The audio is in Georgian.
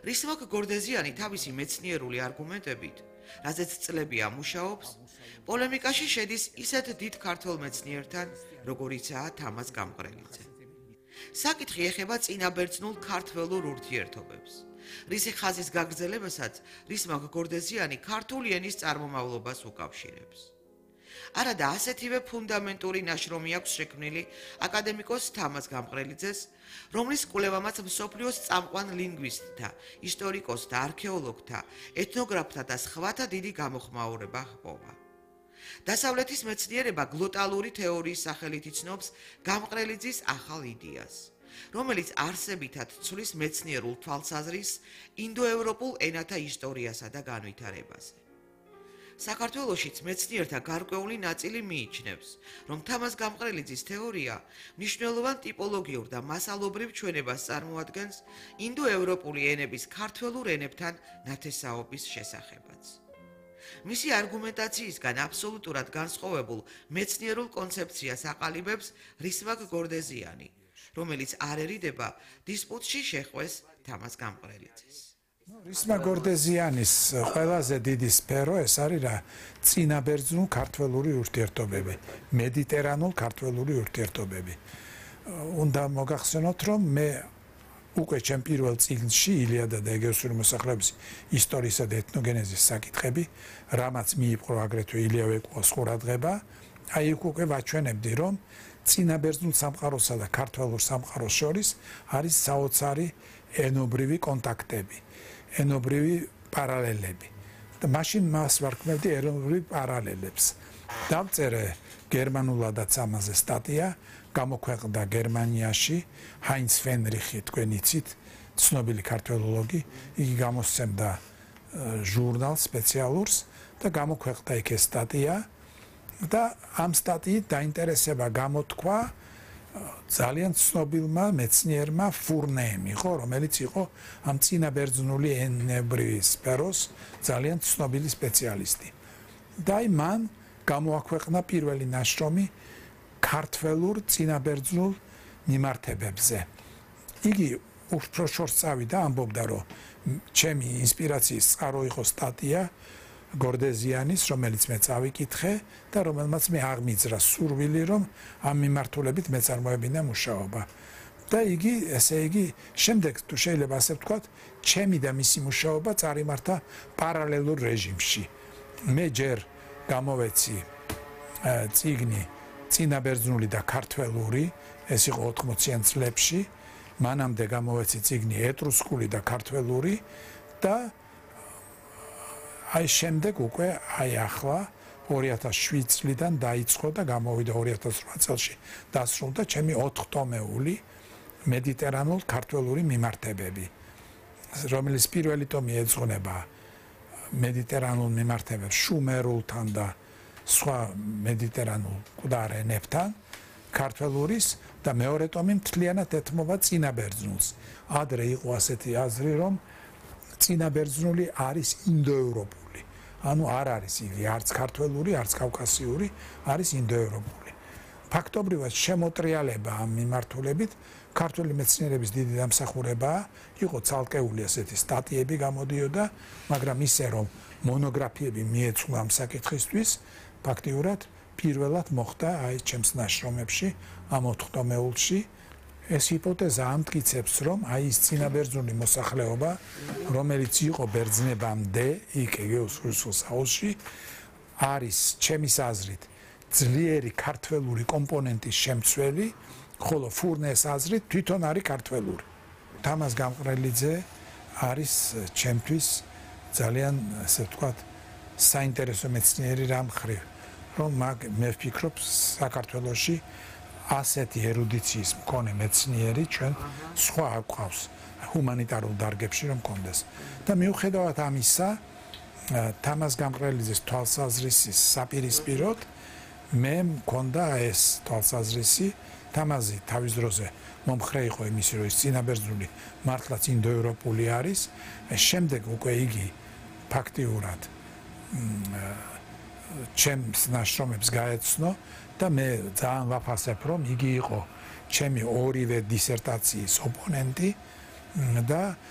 რისმაკ გორდეზიანი თავისი მეცნიერული არგუმენტებით, რაზეც წლებია მუშაობს, პოლემიკაში შედის ისეთ დიდ ქართველ მეცნიერთან, როგორიცაა თამაზ გამყრელიძე. საკითხი ეხება წინაბერძნულ ქართველურ ურთიერთობებს. რისი ხაზის გაგრძელებასაც რისმაკ გორდეზიანი ქართული ენის წარმომავლობას უკავშირებს. არადა ასეთივე ფუნდამენტური ნაშრომი აქვს შექმნილი აკადემიკოს თამაზ გამყრელიძეს, რომლის კვლევამაც მსოფლიოს წამყვან ლინგვისტთა, ისტორიკოსთა, არქეოლოგთა, ეთნოგრაფთა და სხვათა დიდი გამოხმაურება ჰპოვა. დასავლეთის მეცნიერება გლოტალური თეორიის სახელით იცნობს გამყრელიძის ახალ იდეას, რომელიც არსებითად ცვლის მეცნიერულ თვალსაზრისს ინდოევროპულ ენათა ისტორიასა და განვითარებაზე. საქართველოშიც მეცნიერთა გარკვეული ნაწილი მიიჩნევს, რომ თამაზ გამყრელიძის თეორია მნიშვნელოვან ტიპოლოგიურ და მასალობრივ ჩვენებას წარმოადგენს ინდოევროპული ენების ქართველურ ენებთან ნათესაობის შესახებაც. მისი არგუმენტაციისგან აბსოლუტურად განსხვავებულ მეცნიერულ კონცეფციას აყალიბებს რისმაკ გორდეზიანი, რომელიც არ ერიდება დისპუტში შეხვეს თამაზ გამყრელიძეს. რისმაკ გორდეზიანის ყველაზე დიდი სფერო ეს არის რა წინაბერძნულ ქართველური ურთიერთობები, მედიტერანულ ქართველური ურთიერთობები. უნდა მოგახსენოთ, რომ მე უკვე ჩემ პირველ წიგნში ილიადა და ეგეოსური მოსახლეობის ისტორიისა და ეთნოგენეზის საკითხები, რამაც მიიპყრო აგრეთვე ილია ვეკუას ყურადღება, აი უკვე ვაჩვენებდი, რომ წინაბერძნულ სამყაროსა და ქართველურ სამყაროს შორის არის საოცარი ენობრივი კონტაქტები, ენობრივი პარალელები. და მაშინ მას ვარქმევდი ენობრივ პარალელებს. დავწერე გერმანულადაც ამაზე სტატია, გამოქვეყნდა გერმანიაში, ჰაინც ფენრიხი თქვენ იცით, ცნობილი ქართველოლოგი, იგი გამოსცემდა ჟურნალ სპეციალურს და გამოქვეყნდა იქ ეს სტატია და ამ სტატიით დაინტერესება გამოთქვა ძალიან ცნობილმა მეცნიერმა ფურნემ იყო, რომელიც იყო ამ წინაბერძნული ენებრივი სფეროს ძალიან ცნობილი სპეციალისტი. და მან გამოაქვეყნა პირველი ნაშრომი ქართველურ წინაბერძნულ მიმართებებზე. იგი უფრო შორს წავიდა, ამბობდა, რომ ჩემი ინსპირაციის წყარო იყო სტატია გორდეზიანის, რომელიც მე წავიკითხე და რომელმაც მე აღმიძრა სურვილი, რომ ამ მიმართულებით მეწარმოებინა მუშაობა. და იგი, ესე იგი, შემდეგ თუ შეიძლება ასე ვთქვათ, ჩემი და მისი მუშაობა წარიმართა პარალელურ რეჟიმში. მე ჯერ გამოვეცი წიგნი წინაბერძნული და ქართველური, ეს იყო 80-იან წლებში, მანამდე გამოვეცი წიგნი ეტრუსკული და ქართველური და აი შემდეგ უკვე აი ახლა 2007 წლიდან დაიწყო და გამოვიდა 2008 წელში დასრულდა ჩემი 4 ტომეული მედიტერანულ ქართველური მიმართებები, რომელიც პირველი ტომი ეძღვნება მედიტერანულ მიმართებებს შუმერულთან და სხვა მედიტერანულ მკვდარ ენებთან ქართველურის და მეორე ტომი მთლიანად ეთმობა წინაბერძნულს. ადრე იყო ასეთი აზრი, რომ წინაბერძნული არის ინდოევროპული. ანუ არ არის იგი არც ქართველური, არც კავკასიური, არის ინდოევროპული. ფაქტობრივად შემოტრიალება ამ მიმართულებით ქართული მეცნიერების დიდი დამსახურებაა, იყო ცალკეული ასეთი სტატიები გამოდიოდა, მაგრამ ისე რომ მონოგრაფიები მიეწვლა ამ საკითხისთვის, ფაქტიურად პირველად მოხდა აი ჩემს ნაშრომებში ამ 4 ტომეულში. ეს ჰიპოთეზა ამტკიცებს, რომ აი ის წინაბერძნული მოსახლეობა, რომელიც იყო ბერძნებამდე იქ ეგეოს რუსულ საოლში, არის ჩემის აზრით ძლიერი ქართველური კომპონენტის შემცველი, ხოლო ფურნეს აზრით თვითონ არის ქართველური. თამაზ გამყრელიძე არის ჩემთვის ძალიან, ასე ვთქვათ, საინტერესო მეცნიერი რამ ხრივ, რომ მე ვფიქრობ საქართველოში ასეთი ერუდიციის მქონე მეცნიერი ჩვენ სხვა აყვავს ჰუმანიტარულ დარგებში რომ კონდეს. და მიუხედავად ამისა, თამაზ გამყრელიძის თვალსაზრისის საპირისპიროდ მე მქონდა ეს თვალსაზრისი, თამაზი თავის დროზე მომხრე იყო იმისი, რომ ის წინაბერძნული მართლაც ინდოევროპული არის, შემდეგ უკვე იგი ფაქტიურად ჩემს ნაშრომებს გაეცნო და მე ძალიან ვაფასებ, რომ იგი იყო ჩემი ორივე დისერტაციის ოპონენტი და